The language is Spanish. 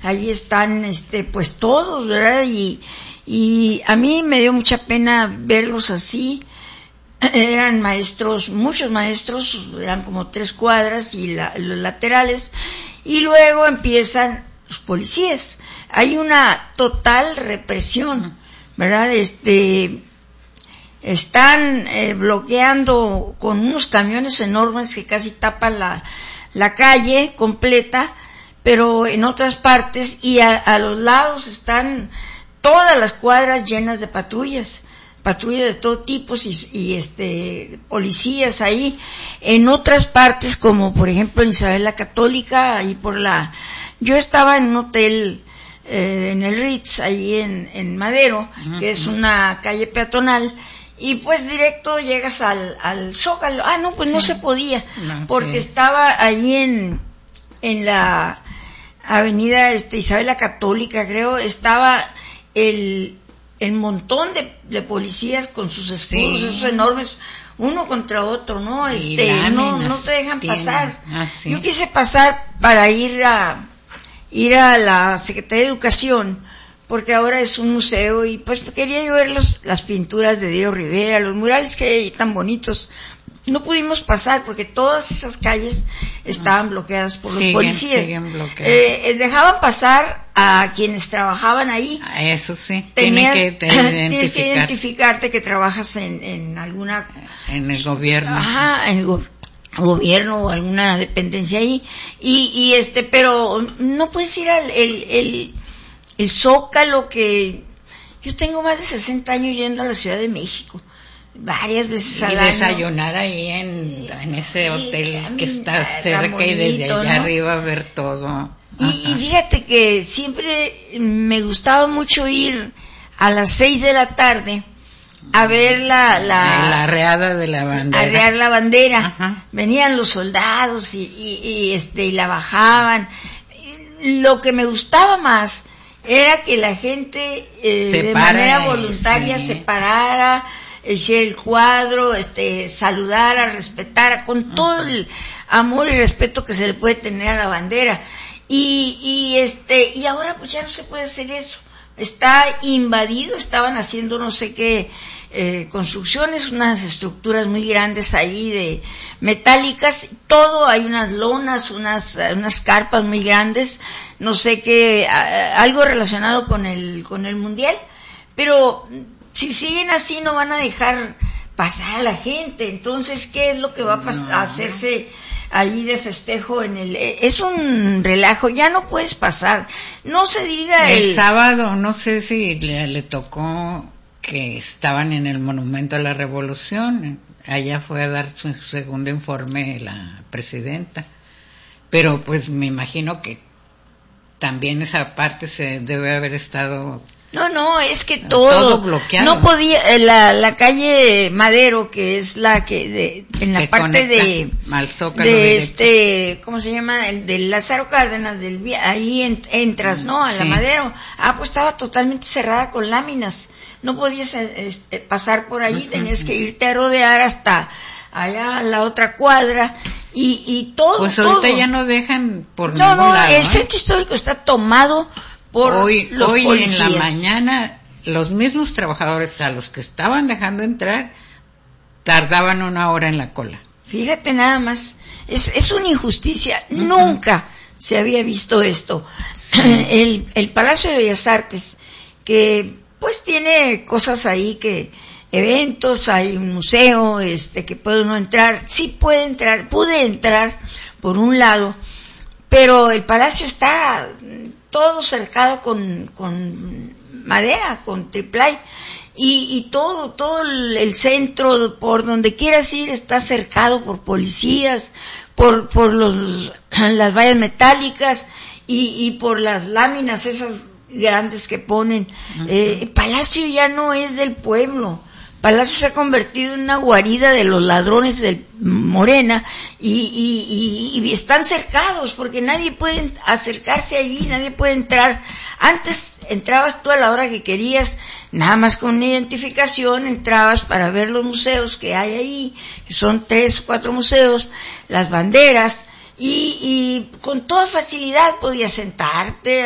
ahí están, pues todos, ¿verdad? Y a mí me dio mucha pena verlos así. Eran maestros, muchos maestros, eran como 3 cuadras y los laterales, y luego empiezan los policías. Hay una total represión, ¿verdad? Están bloqueando con unos camiones enormes que casi tapan la calle completa, pero en otras partes, y a los lados están todas las cuadras llenas de patrullas de todo tipo y policías ahí. En otras partes, como por ejemplo en Isabel la Católica, ahí yo estaba en un hotel en el Ritz, ahí en Madero, que es una calle peatonal, y pues directo llegas al Zócalo. No, pues no se podía, porque estaba ahí en la avenida Isabel la Católica, creo, estaba el montón de policías con sus escudos, esos enormes, uno contra otro, ¿no? No te dejan pasar. Yo quise pasar para ir a la Secretaría de Educación, porque ahora es un museo, y pues quería yo ver las pinturas de Diego Rivera, los murales que hay tan bonitos. No pudimos pasar porque todas esas calles estaban bloqueadas por los policías. Dejaban pasar a quienes trabajaban ahí. Eso sí. Tienes que identificarte que trabajas en alguna... En el gobierno. En el gobierno o alguna dependencia ahí. Pero no puedes ir al el Zócalo, que yo tengo más de 60 años yendo a la Ciudad de México. Varias veces al año. Y desayunar ahí en ese hotel que está cerca, bonito, y desde allá, ¿no? Arriba ver todo. Y fíjate que siempre me gustaba mucho ir a las 6 de la tarde a ver la arreada de la bandera. Arrear la bandera. Venían los soldados y la bajaban. Lo que me gustaba más era que la gente de manera voluntaria se parara, hiciera el cuadro, saludara, respetara, con todo el amor y respeto que se le puede tener a la bandera. Y ahora pues ya no se puede hacer eso. Está invadido, estaban haciendo no sé qué construcciones, unas estructuras muy grandes ahí de metálicas, todo, hay unas lonas, unas carpas muy grandes, no sé qué, algo relacionado con el mundial, pero si siguen así no van a dejar pasar a la gente. Entonces, ¿qué es lo que va a hacerse allí de festejo es un relajo, ya no puedes pasar, no se diga el sábado, no sé si le tocó que estaban en el Monumento a la Revolución, allá fue a dar su segundo informe la presidenta, pero pues me imagino que también esa parte se debe haber estado... No, es que todo bloqueado. No podía, la calle Madero, que es la que en la parte de ¿cómo se llama? El de Lázaro Cárdenas, ahí entras, ¿no? A la Madero. Pues estaba totalmente cerrada con láminas. No podías pasar por ahí, tenías que irte a rodear hasta allá a la otra cuadra y todo. Pues ahorita ya no dejan por ningún lado. El centro histórico está tomado por los policías. En la mañana los mismos trabajadores a los que estaban dejando entrar tardaban 1 hora en la cola. Fíjate nada más, es una injusticia. Nunca se había visto esto. Sí. El Palacio de Bellas Artes, que pues tiene cosas ahí, que eventos, hay un museo que puede uno entrar, sí puede entrar, pude entrar por un lado, pero el palacio está todo cercado con madera, con triplay, y todo el centro, por donde quieras ir, está cercado por policías, por las vallas metálicas y por las láminas esas grandes que ponen. El palacio ya no es del pueblo. Palacio se ha convertido en una guarida de los ladrones de Morena y están cercados porque nadie puede acercarse allí, nadie puede entrar. Antes entrabas tú a la hora que querías, nada más con una identificación entrabas para ver los museos que hay ahí, que son 3 o 4 museos, las banderas, y con toda facilidad podías sentarte